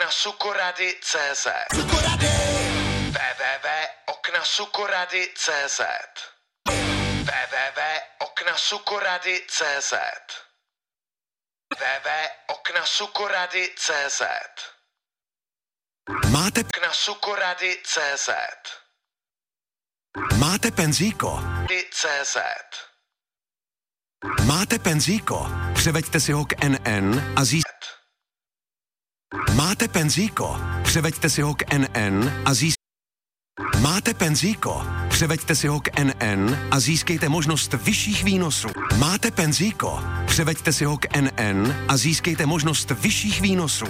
www.oknasukorady.cz www.oknasukorady.cz www.oknasukorady.cz www.oknasukorady.cz Máte Oknasukorady.cz Máte penzíko? CZ Máte penzíko? Převeďte si ho k NN a Máte penzíko? Převeďte si ho k NN a Máte penzíko? Převeďte si ho k NN a získejte možnost vyšších výnosů. Máte penzíko? Převeďte si ho k NN a získejte možnost vyšších výnosů.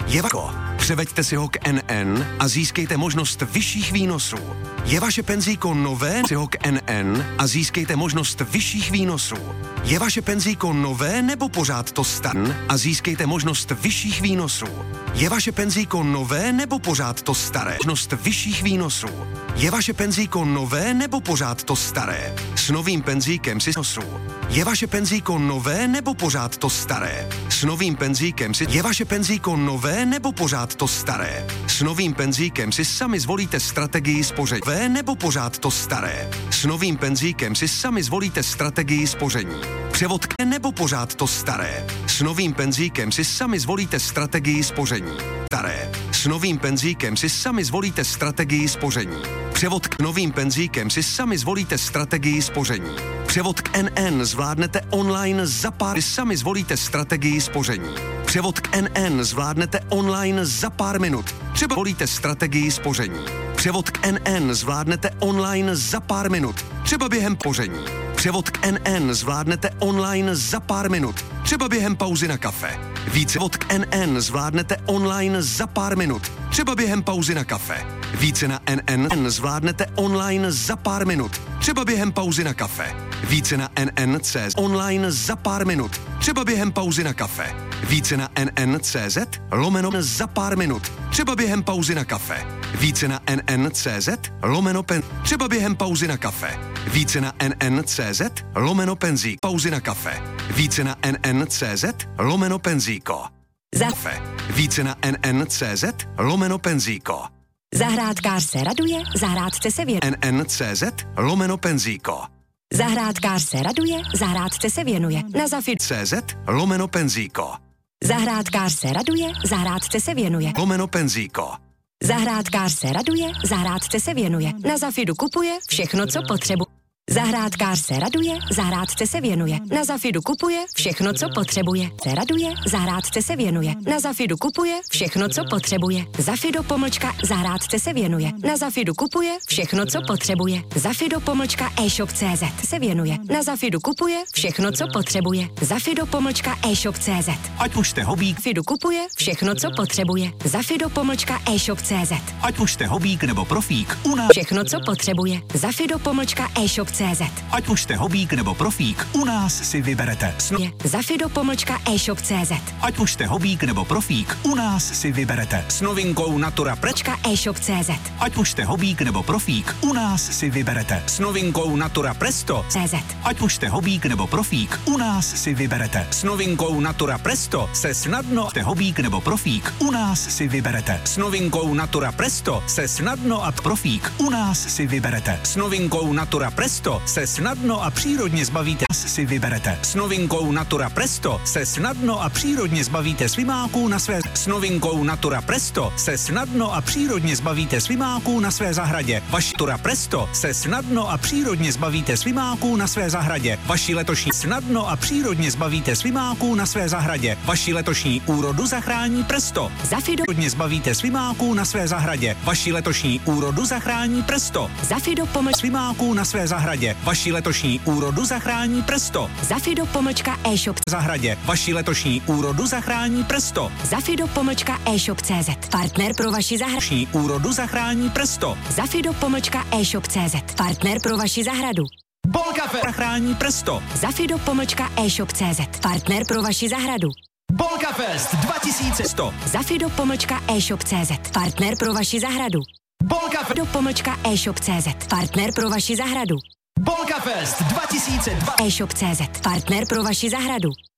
Převeďte si ho k NN a získejte možnost vyšších výnosů. Je vaše penzíko nové? Si ho k NN a získejte možnost vyšších výnosů. Je vaše penzíko nové nebo pořád to staré? A získejte možnost vyšších výnosů. Je vaše penzíko nové nebo pořád to staré? Možnost vyšších výnosů. Je vaše penzíko nové nebo pořád to staré? S novým penzíkem si nosů. Je vaše penzíko nové nebo pořád to staré? S novým penzíkem si je vaše penzíko nové nebo pořád to staré? S novým penzíkem si sami zvolíte strategii spoření. Nové nebo pořád to staré? S novým penzíkem si sami zvolíte strategii spoření. Převod k nebo pořád to staré? S novým penzíkem si sami zvolíte strategii spoření. Staré. S novým penzíkem si sami zvolíte strategii spoření. Převod k novým penzíkem si sami zvolíte strategii spoření. Převod k NN zvládnete online za pár. Sami zvolíte strategii spoření. Převod k NN zvládnete online za pár minut. Třeba volíte strategii spoření. Převod k NN zvládnete online za pár minut. Třeba během poření. Převod k NN zvládnete online za pár minut. Třeba během pauzy na kafe. Více převod k NN zvládnete online za pár minut. Třeba během pauzy na kafe. Více na NN zvládnete online za pár minut. Třeba během pauzy na kafe. Více na NN.cz online za pár minut. Třeba během pauzy na kafe. Více na NN.cz lomeno za pár minut. Třeba během pauzy na kafe. Více na NN.cz lomeno pen. Třeba během pauzy na kafe. Více na NN.cz lomeno penzík. Pauzy na kafe. Více na NN.cz lomeno penzíko. Zafe. Více na NN.cz lomeno penzíko. Zahrádkář se raduje, zahrádce se věnuje. NN.cz lomeno penzíko. Zahrádkář se raduje, zahrádce se věnuje. Na CZ lomeno penzíko. Zahrádkář se raduje, zahrádce se věnuje. Lomeno penzíko. Zahrádkář se raduje, zahrádce se věnuje. Na Zafidu kupuje všechno, co potřebuje. Zahrádkář se raduje, zahrádce se věnuje. Na Zafidu kupuje všechno, co potřebuje. Se raduje, zahrádce se věnuje. Na Zafidu kupuje všechno, co potřebuje. Zafido pomlčka zahrádce se věnuje. Na Zafidu kupuje všechno, co potřebuje. Zafido pomlčka e-shop.cz se věnuje. Na Zafidu kupuje všechno, co potřebuje. Zafido pomlčka e-shop.cz. Ať už jste hobík. Zafidu kupuje všechno, co potřebuje. Zafido pomlčka e-shop.cz. Ať už jste hobík nebo profík. U nás všechno, co potřebuje. Zafido pomlčka e-shop.cz. Ať už jste hobík nebo profík, u nás si vyberete Zafido pomlčka e-shop.cz. Ať už jste hobík nebo profík, u nás si vyberete s novinkou Natura Prečka e-shop.cz. Ať už jste hobík nebo profík, u nás si vyberete s novinkou Natura Presto CZ. Ať už jste hobík nebo profík, u nás si vyberete s novinkou Natura Presto se snadno jste hobík nebo profík, u nás si vyberete s novinkou Natura Presto se snadno a profík, u nás si vyberete s novinkou Natura Presto se snadno a přírodně zbavíte si vyberete. S novinkou Natura Presto se snadno a přírodně zbavíte svimáků na své s novinkou Natura Presto se snadno a přírodně zbavíte svimáků na své zahradě. Vaši Natura Presto se snadno a přírodně zbavíte svimáků na své zahradě. Vaši letošní snadno a přírodně zbavíte svimáků na své zahradě. Vaši letošní úrodu zachrání Presto. Zafido Přírodně zbavíte svimáků na své zahradě. Vaši letošní úrodu zachrání Presto. Zafido pomlčka Svimáků na své zahradě. Vaši letošní úrodu zachrání Presto. Zafido pomlčka e-shop Zahradě. Vaši letošní úrodu zachrání Presto. Zafido pomlčka e-shop.cz. Partner pro vaši zahradu. Úrodu zachrání Presto. Zafido pomlčka e-shop.cz. Partner pro vaši zahradu. Bon Café zachrání Presto. Zafido pomlčka e-shop.cz. Partner pro vaši zahradu. Bonka Fest 2100. Zafido pomlčka e-shop.cz. Partner pro vaši zahradu. Bonka Do pomlčka e-shop.cz. Partner pro vaši zahradu. Bonka Fest 2002. e-shop.cz. Partner pro vaši zahradu.